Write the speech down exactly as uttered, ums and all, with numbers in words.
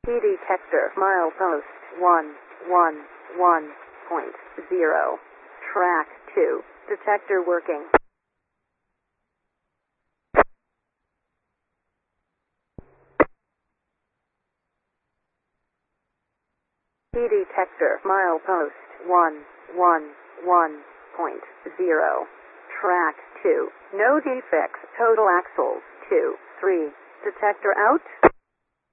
Key detector milepost one one one point zero. Track two. Detector working. Key detector milepost one one one point zero. Track two. No defects. Total axles two three. Detector out.